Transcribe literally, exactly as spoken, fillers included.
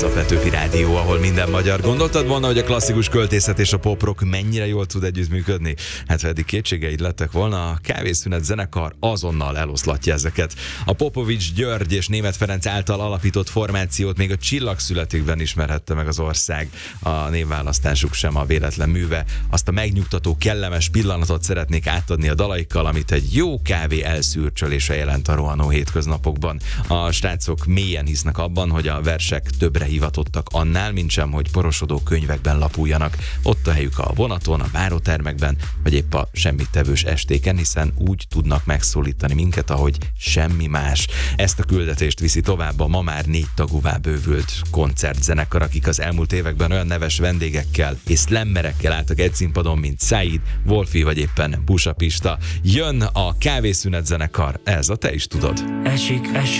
Ez a Petőfi Rádió, ahol minden magyar. Gondoltad volna, hogy a klasszikus költészet és a poprock mennyire jól tud együttműködni? Hát ha eddig kétségeid lettek volna, a Kávészünet zenekar azonnal eloszlatja ezeket. A Popovics György és Németh Ferenc által alapított formációt még a csillagszületükben ismerhette meg az ország. A névválasztásuk sem a véletlen műve. Azt a megnyugtató, kellemes pillanatot szeretnék átadni a dalaikkal, amit egy jó kávé elszürcsölése jelent a rohanó hétköznapokban. A srácok mélyen hisznek abban, hogy a versek többre hivatottak annál, mintsem, hogy porosodó könyvekben lapuljanak. Ott a helyük a vonaton, a várótermekben, vagy épp a semmittevős estéken, hiszen úgy tudnak megszólítani minket, ahogy semmi más. Ezt a küldetést viszi tovább a ma már négy tagúvá bővült koncertzenekar, akik az elmúlt években olyan neves vendégekkel és slammerekkel álltak egy színpadon, mint Said, Wolfi vagy éppen Busa Pista. Jön a Kávészünet zenekar, ez a te is tudod. Esik eső